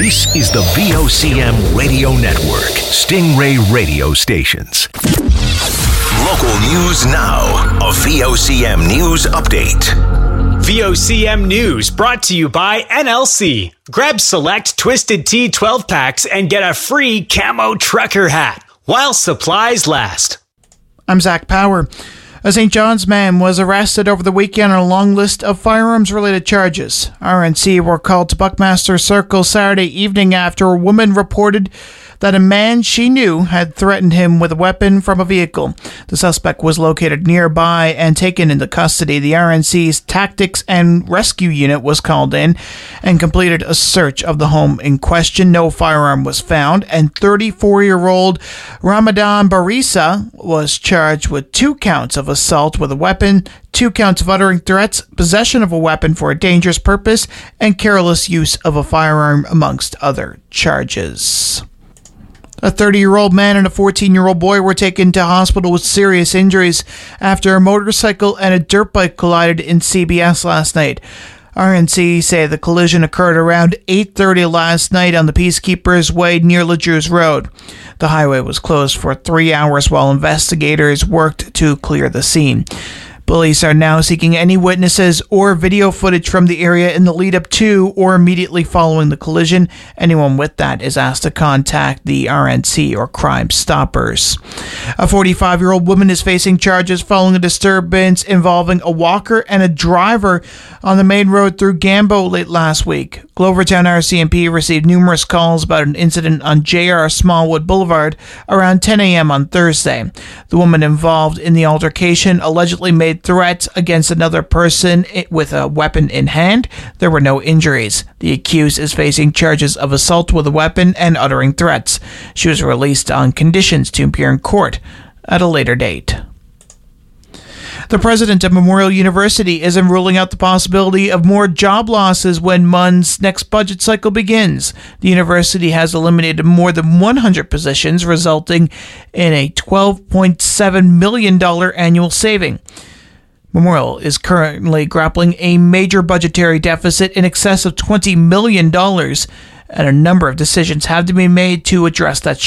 This is the VOCM Radio Network, Stingray Radio Stations. Local news now. A VOCM News Update. VOCM News brought to you by NLC. Grab select Twisted Tea 12 packs and get a free camo trucker hat while supplies last. I'm Zach Power. A St. John's man was arrested over the weekend on a long list of firearms-related charges. RNC were called to Buckmaster Circle Saturday evening after a woman reported that a man she knew had threatened him with a weapon from a vehicle. The suspect was located nearby and taken into custody. The RNC's Tactics and Rescue Unit was called in and completed a search of the home in question. No firearm was found, and 34-year-old Ramadan Barisa was charged with 2 counts of assault with a weapon, 2 counts of uttering threats, possession of a weapon for a dangerous purpose, and careless use of a firearm, amongst other charges. A 30-year-old man and a 14-year-old boy were taken to hospital with serious injuries after a motorcycle and a dirt bike collided in CBS last night. RNC say the collision occurred around 8:30 last night on the Peacekeepers Way near Ledrews Road. The highway was closed for 3 hours while investigators worked to clear the scene. Police are now seeking any witnesses or video footage from the area in the lead up to or immediately following the collision. Anyone with that is asked to contact the RNC or Crime Stoppers. A 45-year-old woman is facing charges following a disturbance involving a walker and a driver on the main road through Gambo late last week. Glovertown RCMP received numerous calls about an incident on J.R. Smallwood Boulevard around 10 a.m. on Thursday. The woman involved in the altercation allegedly made threats against another person with a weapon in hand. There were no injuries. The accused is facing charges of assault with a weapon and uttering threats. She was released on conditions to appear in court at a later date. The president of Memorial University isn't ruling out the possibility of more job losses when MUN's next budget cycle begins. The university has eliminated more than 100 positions, resulting in a $12.7 million annual saving. Memorial is currently grappling a major budgetary deficit in excess of $20 million, and a number of decisions have to be made to address that